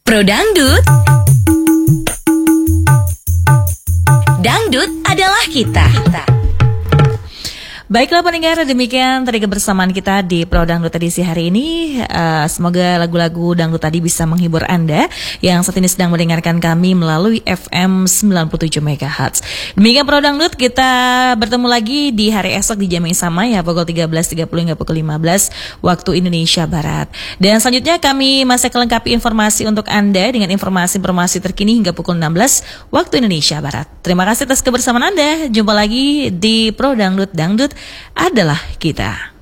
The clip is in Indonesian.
Pro Dangdut, Dangdut adalah kita. Baiklah pendengar, demikian tadi kebersamaan kita di Pro Dangdut edisi hari ini. Semoga lagu-lagu dangdut tadi bisa menghibur Anda yang saat ini sedang mendengarkan kami melalui FM 97 MHz. Demikian Pro Dangdut, kita bertemu lagi di hari esok di jam yang sama ya, pukul 13.30 hingga pukul 15 waktu Indonesia Barat. Dan selanjutnya kami masih akan lengkapi informasi untuk Anda dengan informasi-informasi terkini hingga pukul 16 waktu Indonesia Barat. Terima kasih atas kebersamaan Anda. Jumpa lagi di Pro Dangdut, Dangdut adalah kita.